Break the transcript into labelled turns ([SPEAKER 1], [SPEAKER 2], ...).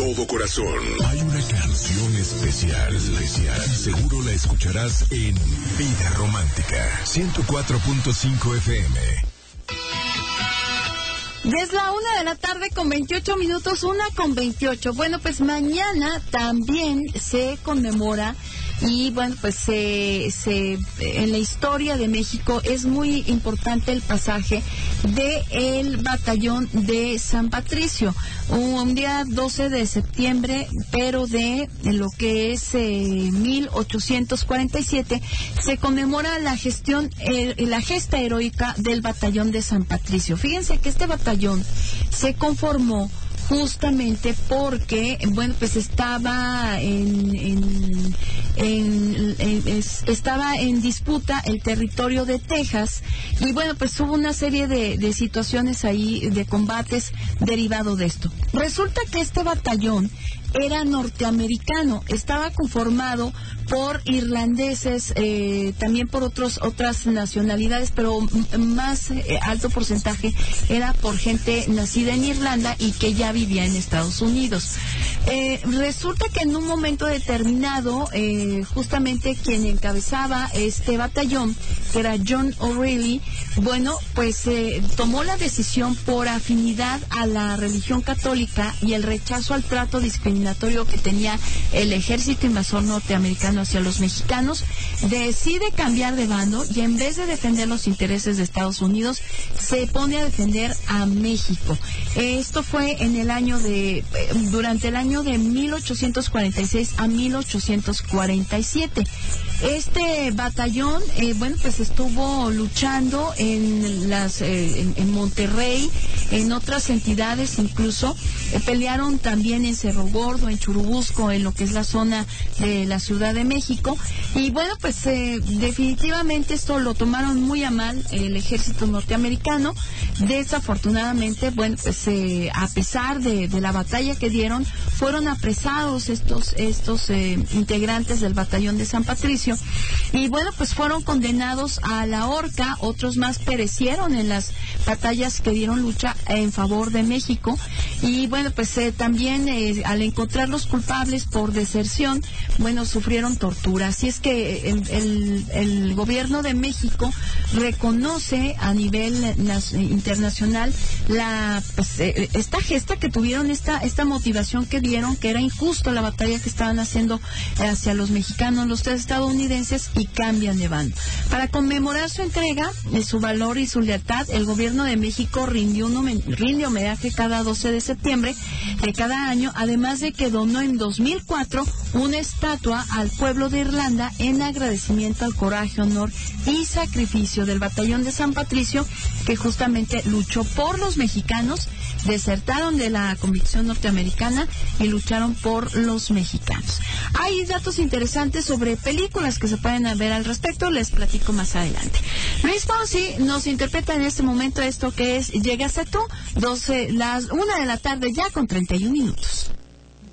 [SPEAKER 1] todo corazón. Hay una canción especial. Seguro la escucharás en Vida Romántica 104.5 FM.
[SPEAKER 2] Es la 1:28 p.m, 1:28. Bueno, pues mañana también se conmemora y bueno, pues en la historia de México es muy importante el pasaje del batallón de San Patricio. Un día 12 de septiembre, pero de lo que es 1847, se conmemora la gesta heroica del batallón de San Patricio. Fíjense que este batallón se conformó justamente porque, bueno, pues estaba estaba en disputa el territorio de Texas y, bueno, pues hubo una serie de situaciones ahí, de combates derivado de esto. Resulta que este batallón era norteamericano, estaba conformado por irlandeses, también por otras nacionalidades, pero más alto porcentaje era por gente nacida en Irlanda y que ya vivía en Estados Unidos. Resulta que en un momento determinado, justamente quien encabezaba este batallón, que era John O'Reilly, bueno, pues tomó la decisión, por afinidad a la religión católica y el rechazo al trato discriminatorio que tenía el ejército invasor norteamericano hacia los mexicanos, decide cambiar de bando y en vez de defender los intereses de Estados Unidos, se pone a defender a México. Esto fue durante el año de 1846 a 1847. Este batallón, bueno, pues estuvo luchando en Monterrey, en otras entidades incluso, pelearon también en Cerro Gordo, en Churubusco, en lo que es la zona de la Ciudad de México, y bueno, pues definitivamente esto lo tomaron muy a mal el ejército norteamericano. Desafortunadamente, bueno, pues a pesar de la batalla que dieron, fueron apresados estos integrantes del batallón de San Patricio, y bueno, pues fueron condenados a la horca. Otros más perecieron en las batallas que dieron lucha en favor de México, y bueno, pues también al encontrarlos culpables por deserción, bueno, sufrieron tortura. Así es que el gobierno de México reconoce a nivel internacional esta gesta que tuvieron, esta motivación que dieron, que era injusto la batalla que estaban haciendo hacia los mexicanos, los estadounidenses, y cambian de bando. Para conmemorar su entrega, su valor y su lealtad, el gobierno de México rinde homenaje cada 12 de septiembre de cada año, además de que donó en 2004 una estatua al pueblo de Irlanda en agradecimiento al coraje, honor y sacrificio del batallón de San Patricio, que justamente luchó por los mexicanos, desertaron de la convicción norteamericana y lucharon por los mexicanos. Hay datos interesantes sobre películas que se pueden ver al respecto, les platico más adelante. Luis Fonsi nos interpreta en este momento esto que es Llegaste tú, las 1:00 p.m. ya con 31 minutos.